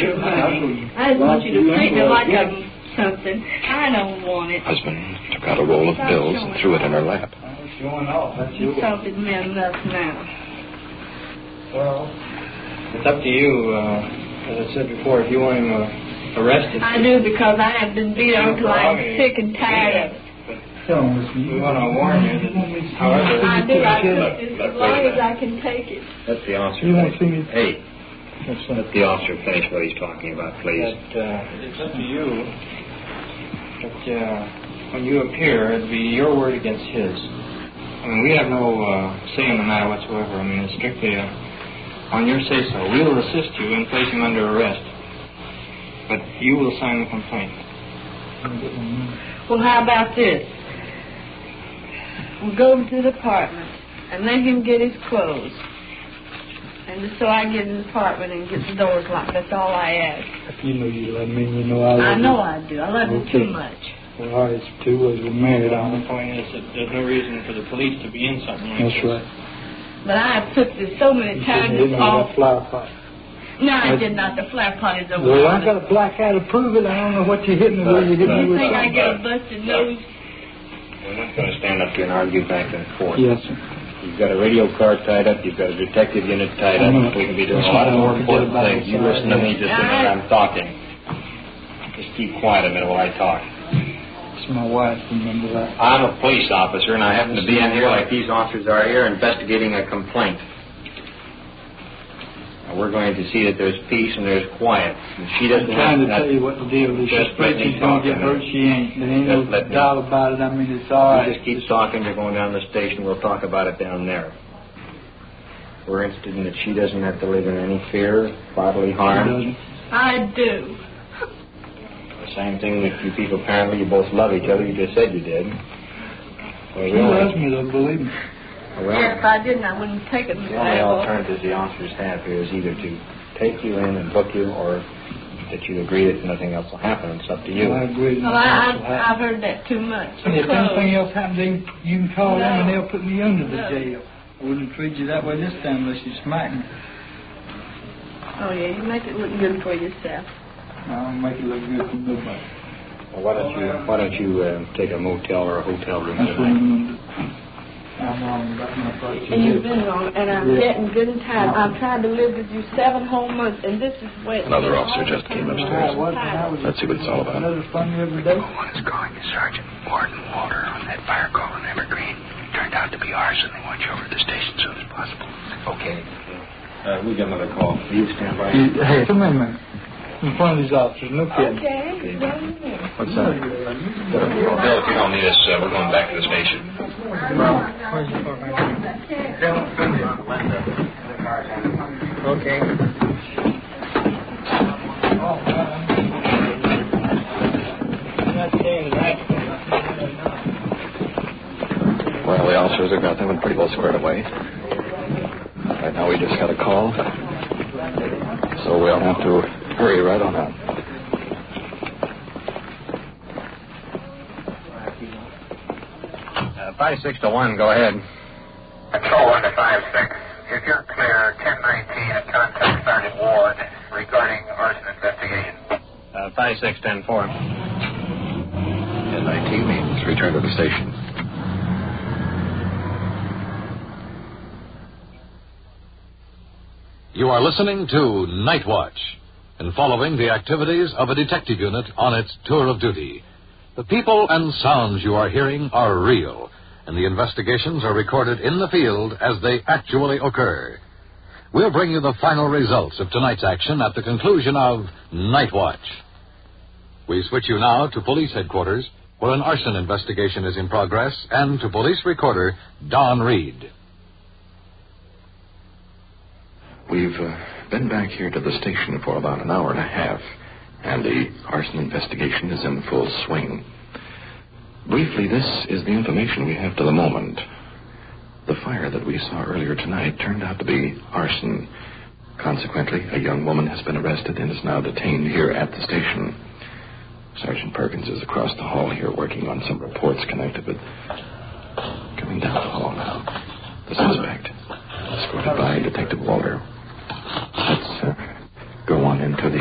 your money. I just want you to treat me like I'm something. I don't want it. Husband took out a roll of bills and threw it in her lap. Showing off. That's You insulted me enough now. Well, it's up to you. As I said before, if you want him arrested. I do, because I have been beat up until I'm sick and tired of it. We want to warn you that, however... I do. I took this as long as I can take it. Let the officer... You won't see me... Hey, let the officer finish what he's talking about, please. It's up to you. But when you appear, it'd be your word against his. I mean, we have no say in the matter whatsoever. I mean, it's strictly on your say-so. We will assist you in placing him under arrest. But you will sign the complaint. Well, how about this? We'll go to the apartment and let him get his clothes. And so I get in the apartment and get the doors locked. That's all I ask. If you know you love me, you know I love you. I know I do. I love you too much. Well, all right, it's 2 ways we're married on. The point is that there's no reason for the police to be in something like That's this. right. But I have took this so many times. You It's all... that flower pot. No, I did not. The flat pot is over. Well, I got a black eye to prove it. I don't know what you're hitting me with. You hit me You with think I something. get a busted nose? We're not going to stand up here and argue back and forth. Yes, sir. You've got a radio car tied up. You've got a detective unit tied up. We can be doing a lot of more important things. You listen to me just a minute. I'm talking. Just keep quiet a minute while I talk. It's my wife, remember that. I'm a police officer, and I happen to be in here like these officers are here investigating a complaint. Now, we're going to see that there's peace and there's quiet. And she doesn't I'm trying to have tell you what the deal is. She's afraid she's going to get hurt. She ain't. There ain't no Just let me- doubt about it. I mean, it's all right. You just keep talking. You're going down the station. We'll talk about it down there. We're interested in that she doesn't have to live in any fear, bodily harm. I do. The same thing that you people, apparently you both love each other. You just said you did. Well, She loves me, though, believe me. Well, If I didn't, I wouldn't take it. the only alternatives the officers have here is either to take you in and book you, or that you agree that nothing else will happen. It's up to you. Well, I agree. Well, I've heard that too much. And if anything else happens, you can call them and they'll put me under the jail. I wouldn't treat you that way this time unless you smack me. Oh, yeah, you make it look good for yourself. I'll make it look good for nobody. Well, why don't you take a motel or a hotel room That's what I'm tonight? going to do. I'm wrong about my part. And you've been wrong, and I'm getting good and tired. I've tried to live with you 7 whole months, and this is where... Another officer just came upstairs. Let's see what it's all about. Another fun every day. One is calling you Sergeant Morton Walter on that fire call in Evergreen. Turned out to be arson. They want you over to the station as soon as possible. Okay. We'll get another call. Will you stand by? Hey, come in, man. In front of these officers, no kidding. Okay, What's that? Bill, if you don't need us, we're going back to the station. Where's your car? Okay. Well, the officers have got them pretty well squared away. Right now we just got a call. So we'll have to hurry right on out. Uh, 56-1, go ahead. Control 1 to 56. If you're clear, 1019 and contact Sergeant Ward regarding arson investigation. 56-10-4. 1019 means return to the station. You are listening to Night Watch and following the activities of a detective unit on its tour of duty. The people and sounds you are hearing are real, and the investigations are recorded in the field as they actually occur. We'll bring you the final results of tonight's action at the conclusion of Night Watch. We switch you now to police headquarters, where an arson investigation is in progress, and to police recorder Don Reed. We've been back here to the station for about an hour and a half, and the arson investigation is in full swing. Briefly, this is the information we have to the moment. The fire that we saw earlier tonight turned out to be arson. Consequently, a young woman has been arrested and is now detained here at the station. Sergeant Perkins is across the hall here working on some reports connected with... Coming down the hall now. The suspect, escorted by Detective Walter. Let's go on into the